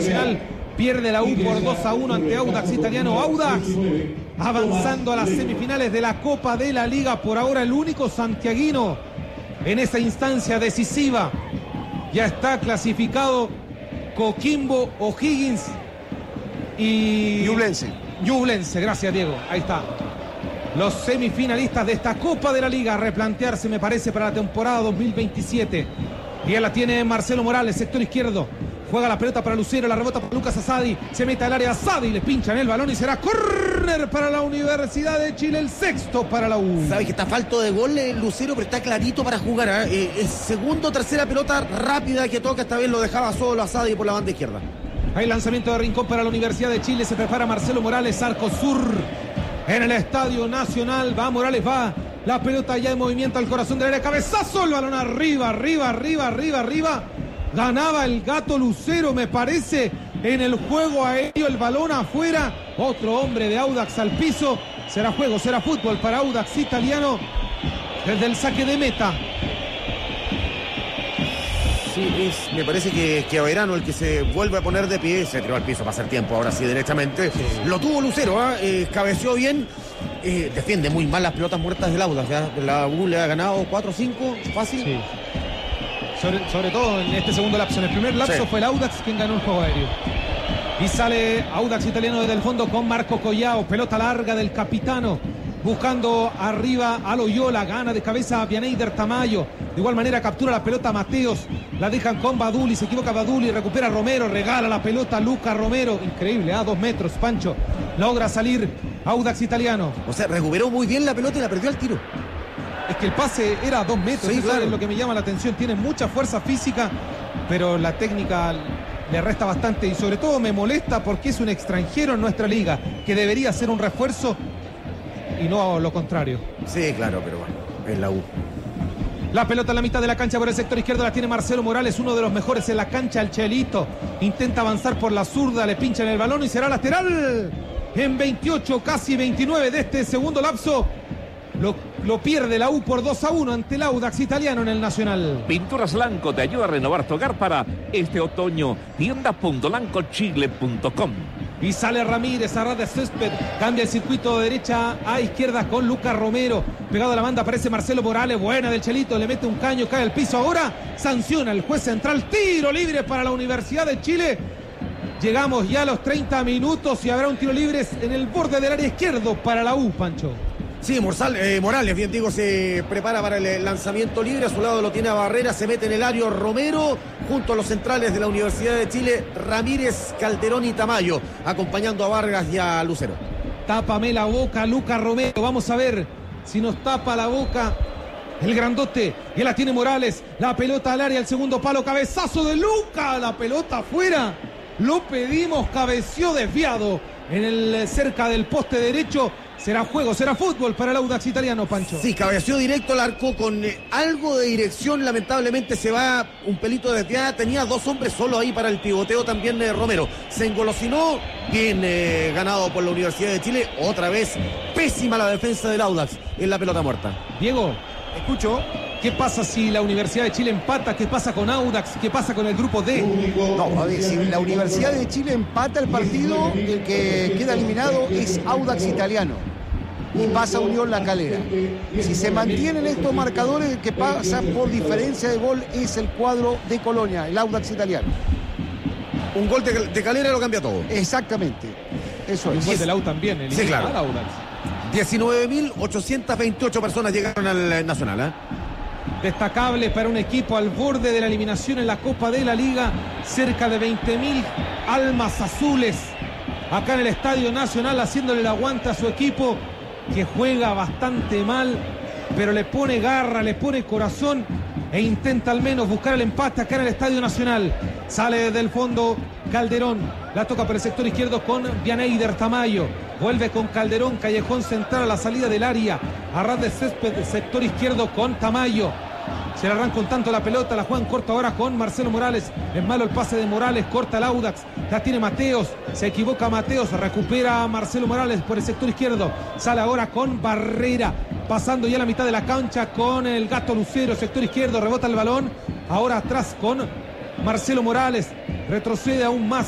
Nacional. Pierde la U por 2-1 ante Audax Italiano. Audax avanzando a las semifinales de la Copa de la Liga. Por ahora el único santiaguino en esa instancia decisiva. Ya está clasificado Coquimbo, O'Higgins y Ñublense. Gracias, Diego. Ahí está. Los semifinalistas de esta Copa de la Liga. A replantearse, me parece, para la temporada 2027. Y ya la tiene Marcelo Morales, sector izquierdo. Juega la pelota para Lucero, la rebota para Lucas Asadi. Se mete al área Asadi, le pinchan el balón y será córner para la Universidad de Chile, el sexto para la U. Sabe que está falto de gol Lucero, pero está clarito para jugar. Es segundo o tercera pelota rápida que toca. Esta vez lo dejaba solo Asadi por la banda izquierda. Hay lanzamiento de Rincón para la Universidad de Chile. Se prepara Marcelo Morales, arco sur. En el Estadio Nacional. Va Morales, va. La pelota ya en movimiento al corazón del área. Cabezazo, el balón arriba. Ganaba el Gato Lucero, me parece, en el juego aéreo, el balón afuera. Otro hombre de Audax al piso. Será juego, será fútbol para Audax Italiano desde el saque de meta. Sí, me parece que Averano el que se vuelve a poner de pie. Se tiró al piso para hacer tiempo, ahora sí, derechamente. Sí. Lo tuvo Lucero, cabeció bien. Defiende muy mal las pelotas muertas del Audax. ¿Ya? La U le ha ganado 4-5, fácil. Sí. Sobre todo en este segundo lapso. En el primer lapso fue el Audax quien ganó el juego aéreo. Y sale Audax Italiano desde el fondo con Marco Collao. Pelota larga del capitano. Buscando arriba a Loyola. Gana de cabeza a Bianeider Tamayo. De igual manera captura la pelota Mateos. La dejan con Baduli. Se equivoca Baduli. Recupera Romero. Regala la pelota Lucas Romero. Increíble, a 2 metros. Pancho logra salir Audax Italiano. O sea, recuperó muy bien la pelota y la perdió al tiro. Es que el pase era a 2 metros, sí, claro. Es lo que me llama la atención. Tiene mucha fuerza física, pero la técnica le resta bastante. Y sobre todo me molesta porque es un extranjero en nuestra liga, que debería ser un refuerzo y no lo contrario. Sí, claro, pero bueno, es la U. La pelota en la mitad de la cancha por el sector izquierdo la tiene Marcelo Morales, uno de los mejores en la cancha, el Chelito. Intenta avanzar por la zurda, le pinchan el balón y será lateral. En 28, casi 29 de este segundo lapso. Lo pierde la U por 2-1 ante el Audax Italiano en el Nacional. Pinturas Lanco te ayuda a renovar tu hogar para este otoño. Tienda.lancochile.com. Y sale Ramírez a ras de césped. Cambia el circuito de derecha a izquierda con Lucas Romero. Pegado a la banda aparece Marcelo Morales. Buena del Chelito. Le mete un caño, cae al piso. Ahora sanciona el juez central. Tiro libre para la Universidad de Chile. Llegamos ya a los 30 minutos y habrá un tiro libre en el borde del área izquierdo para la U, Pancho. Sí, Morales, bien digo, se prepara para el lanzamiento libre. A su lado lo tiene a Barrera, se mete en el área Romero, junto a los centrales de la Universidad de Chile, Ramírez, Calderón y Tamayo, acompañando a Vargas y a Lucero. Tápame la boca, Lucas Romero. Vamos a ver si nos tapa la boca el grandote. Y la tiene Morales, la pelota al área, el segundo palo, cabezazo de Lucas, la pelota afuera. Lo pedimos, cabeció desviado en el cerca del poste derecho. Será juego, será fútbol para el Audax Italiano, Pancho. Sí, cabeció directo al arco con algo de dirección. Lamentablemente se va un pelito desviada. Tenía 2 hombres solo ahí para el pivoteo también Romero. Se engolosinó. Bien ganado por la Universidad de Chile. Otra vez pésima la defensa del Audax en la pelota muerta. Diego, escucho. ¿Qué pasa si la Universidad de Chile empata? ¿Qué pasa con Audax? ¿Qué pasa con el grupo D? No, a ver, si la Universidad de Chile empata el partido, el que queda eliminado es Audax Italiano y pasa Unión La Calera. Si se mantienen estos marcadores, el que pasa por diferencia de gol es el cuadro de Colonia, el Audax Italiano. Un gol de Calera lo cambia todo. Exactamente, eso es. Un gol del AU también, sí, claro. Audax. 19.828 personas llegaron al Nacional, Destacable para un equipo al borde de la eliminación en la Copa de la Liga. Cerca de 20.000 almas azules acá en el Estadio Nacional haciéndole el aguante a su equipo, que juega bastante mal, pero le pone garra, le pone corazón e intenta al menos buscar el empate acá en el Estadio Nacional. Sale desde el fondo Calderón, la toca por el sector izquierdo con Bianeider Tamayo. Vuelve con Calderón, callejón central a la salida del área. A ras de césped, sector izquierdo con Tamayo. Se le arranca un tanto la pelota, la juegan corta ahora con Marcelo Morales. Es malo el pase de Morales, corta el Audax. La tiene Mateos, se equivoca Mateos, recupera a Marcelo Morales por el sector izquierdo. Sale ahora con Barrera, pasando ya la mitad de la cancha con el Gato Lucero, sector izquierdo, rebota el balón. Ahora atrás con Marcelo Morales, retrocede aún más